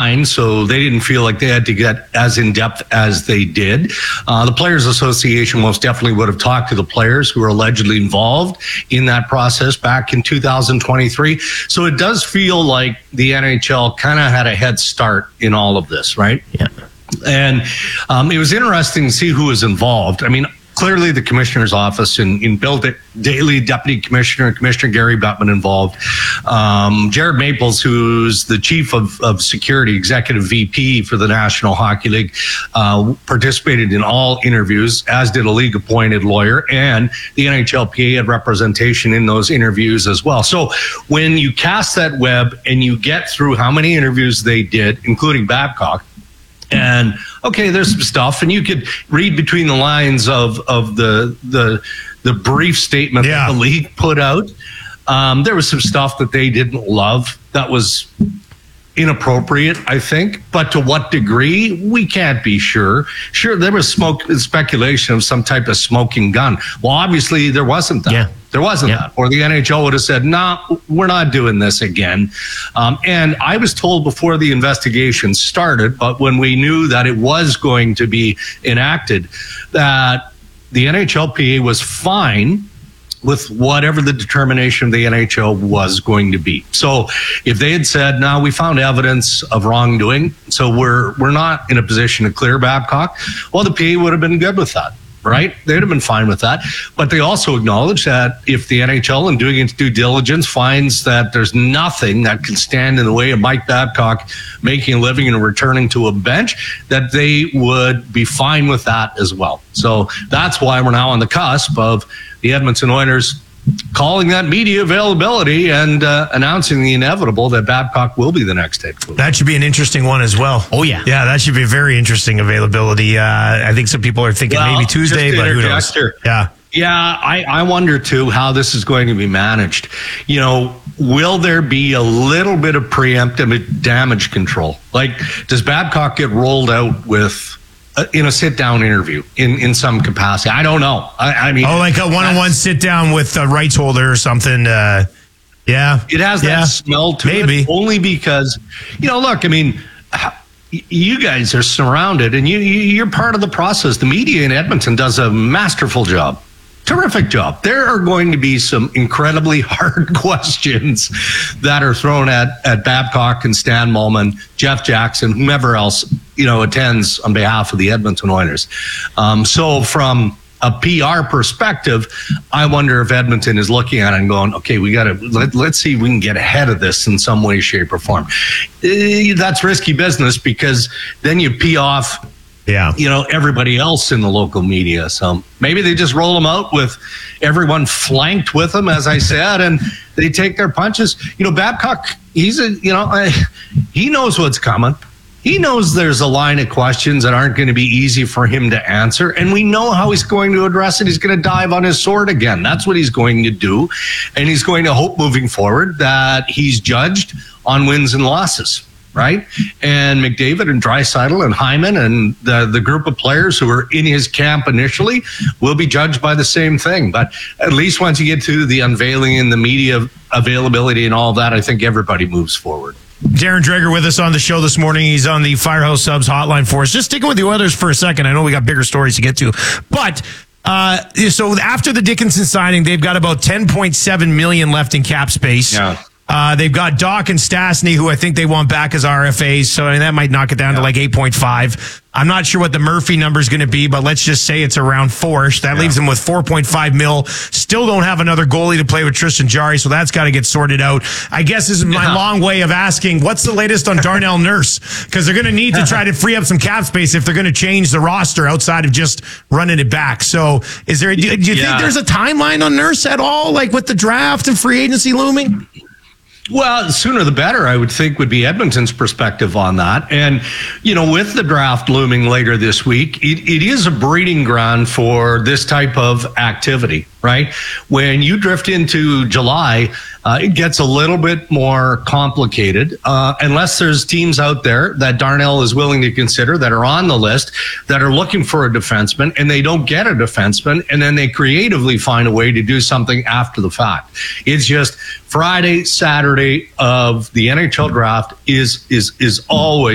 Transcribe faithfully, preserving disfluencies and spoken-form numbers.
fine, so they didn't feel like they had to get as in-depth as they did. Uh, the Players Association most definitely would have talked to the players who were allegedly involved in that process back in two thousand twenty-three. So it does feel like the N H L kind of had a head start in all of this, right? Yeah. And um, it was interesting to see who was involved. I mean, clearly the commissioner's office and in Bill Daly, deputy commissioner, Commissioner Gary Bettman involved. Um, Jared Maples, who's the chief of, of security, executive V P for the National Hockey League, uh, participated in all interviews, as did a league appointed lawyer, and the N H L P A had representation in those interviews as well. So when you cast that web and you get through how many interviews they did, including Babcock, and okay, there's some stuff, and you could read between the lines of of the the the brief statement yeah. that the league put out. Um, there was some stuff that they didn't love that was inappropriate, I think, but to what degree, we can't be sure. Sure, there was smoke speculation of some type of smoking gun. Well, obviously, there wasn't that. Yeah. There wasn't yeah. that. Or the N H L would have said, no, nah, we're not doing this again. Um, and I was told before the investigation started, but when we knew that it was going to be enacted, that the N H L P A was fine with whatever the determination of the N H L was going to be. So if they had said, no, we found evidence of wrongdoing, so we're we're not in a position to clear Babcock, well, the P A would have been good with that, right? They'd have been fine with that. But they also acknowledge that if the N H L, in doing its due diligence, finds that there's nothing that can stand in the way of Mike Babcock making a living and returning to a bench, that they would be fine with that as well. So that's why we're now on the cusp of the Edmonton Oilers calling that media availability and uh, announcing the inevitable that Babcock will be the next head coach. That should be an interesting one as well. Oh, yeah. Yeah, that should be a very interesting availability. Uh, I think some people are thinking well, maybe Tuesday, but who knows? Here. Yeah. Yeah, I, I wonder, too, how this is going to be managed. You know, will there be a little bit of preemptive damage control? Like, does Babcock get rolled out with... Uh, in a sit-down interview in, in some capacity? I don't know. I, I mean, oh, like a one-on-one sit-down with a rights holder or something. Uh, yeah, it has yeah. that smell to Maybe. it. Only because, you know, look, I mean, you guys are surrounded, and you, you're part of the process. The media in Edmonton does a masterful job. Terrific job. There are going to be some incredibly hard questions that are thrown at, at Babcock and Stan Mullman, Jeff Jackson, whomever else, you know, attends on behalf of the Edmonton Oilers. Um, so from a P R perspective, I wonder if Edmonton is looking at it and going, okay, we got to, let, let's see if we can get ahead of this in some way, shape, or form. Uh, that's risky business, because then you pee off Yeah, you know, everybody else in the local media. So maybe they just roll them out with everyone flanked with them, as I said, and they take their punches. You know, Babcock, he's a, you know, I, he knows what's coming. He knows there's a line of questions that aren't going to be easy for him to answer. And we know how he's going to address it. He's going to dive on his sword again. That's what he's going to do. And he's going to hope moving forward that he's judged on wins and losses. Right? And McDavid and Draisaitl and Hyman and the, the group of players who were in his camp initially will be judged by the same thing. But at least once you get to the unveiling and the media availability and all that, I think everybody moves forward. Darren Dreger with us on the show this morning. He's on the Firehouse Subs hotline for us. Just sticking with the Oilers for a second. I know we got bigger stories to get to. But uh, so after the Dickinson signing, they've got about ten point seven million dollars left in cap space. Yeah. Uh, they've got Doc and Stastny, who I think they want back as R F As, so I mean, that might knock it down yeah. to like eight point five. I'm not sure what the Murphy number is going to be, but let's just say it's around four-ish. That yeah. leaves them with four point five mil. Still don't have another goalie to play with Tristan Jarry, so that's got to get sorted out. I guess this is my yeah. long way of asking, what's the latest on Darnell Nurse? Because they're going to need to try to free up some cap space if they're going to change the roster outside of just running it back. So is there? Do, do you yeah. think there's a timeline on Nurse at all, like with the draft and free agency looming? Well, sooner the better, I would think, would be Edmonton's perspective on that. And, you know, with the draft looming later this week, it, it is a breeding ground for this type of activity, right? When you drift into July, uh, it gets a little bit more complicated, uh, unless there's teams out there that Darnell is willing to consider that are on the list that are looking for a defenseman, and they don't get a defenseman, and then they creatively find a way to do something after the fact. It's just Friday, Saturday of the N H L draft is is is always